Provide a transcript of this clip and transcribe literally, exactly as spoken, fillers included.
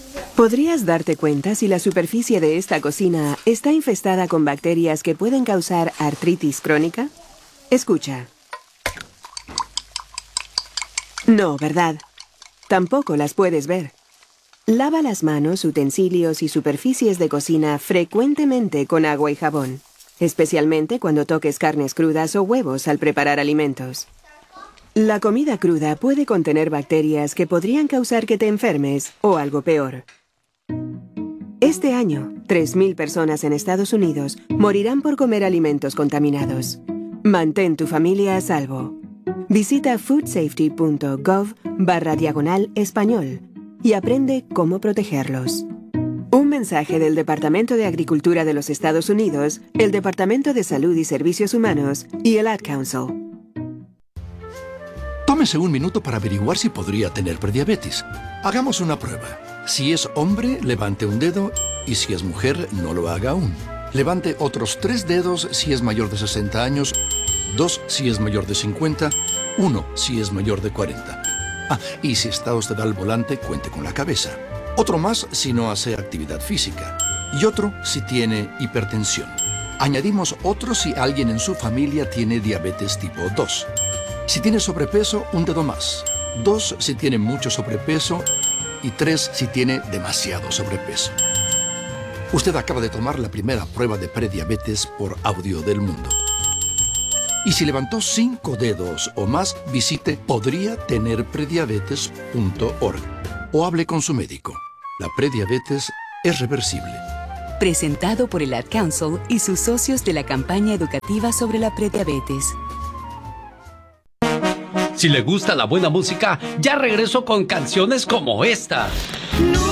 ¿Podrías darte cuenta si la superficie de esta cocina está infestada con bacterias que pueden causar artritis crónica? Escucha. No, ¿verdad? Tampoco las puedes ver. Lava las manos, utensilios y superficies de cocina frecuentemente con agua y jabón, especialmente cuando toques carnes crudas o huevos al preparar alimentos. La comida cruda puede contener bacterias que podrían causar que te enfermes o algo peor. Este año, tres mil personas en Estados Unidos morirán por comer alimentos contaminados. Mantén tu familia a salvo. Visita foodsafety.gov barra diagonal español y aprende cómo protegerlos. Un mensaje del Departamento de Agricultura de los Estados Unidos, el Departamento de Salud y Servicios Humanos y el Ad Council. Tómese un minuto para averiguar si podría tener prediabetes. Hagamos una prueba. Si es hombre, levante un dedo y si es mujer, no lo haga aún. Levante otros tres dedos si es mayor de sesenta años, dos si es mayor de cincuenta, uno si es mayor de cuarenta. Ah, y si está usted al volante, cuente con la cabeza. Otro más si no hace actividad física. Y otro si tiene hipertensión. Añadimos otro si alguien en su familia tiene diabetes tipo dos. Si tiene sobrepeso, un dedo más. Dos si tiene mucho sobrepeso y tres si tiene demasiado sobrepeso. Usted acaba de tomar la primera prueba de prediabetes por audio del mundo. Y si levantó cinco dedos o más, visite podría tener prediabetes punto org o hable con su médico. La prediabetes es reversible. Presentado por el Ad Council y sus socios de la campaña educativa sobre la prediabetes. Si le gusta la buena música, ya regreso con canciones como esta. No.